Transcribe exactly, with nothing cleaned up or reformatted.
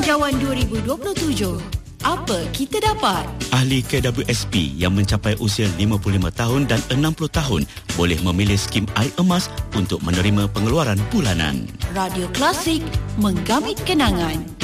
Belanjawan dua ribu dua puluh tujuh. Apa kita dapat? Ahli K W S P yang mencapai usia lima puluh lima tahun dan enam puluh tahun boleh memilih skim Air Emas untuk menerima pengeluaran bulanan. Radio Klasik, menggamit kenangan.